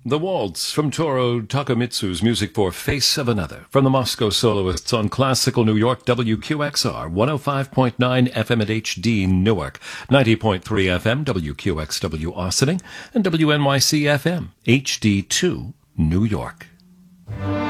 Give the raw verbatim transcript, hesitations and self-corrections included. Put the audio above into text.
The Waltz from Toru Takamitsu's music for Face of Another from the Moscow Soloists on Classical New York, W Q X R, one oh five point nine F M at H D Newark, ninety point three F M, W Q X W Austining, and W N Y C F M, H D two New York.